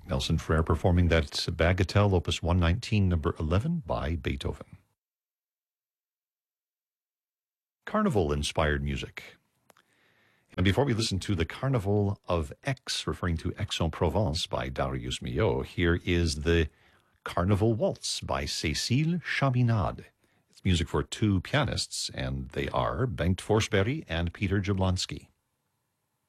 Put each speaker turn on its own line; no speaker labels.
Nelson Frere performing that Bagatelle, Opus 119, number 11 by Beethoven. Carnival-inspired music. And before we listen to the Carnival of Aix, referring to Aix-en-Provence by Darius Milhaud, here is the Carnival Waltz by Cécile Chaminade. It's music for two pianists, and they are Bengt Forsberg and Peter Jablonski.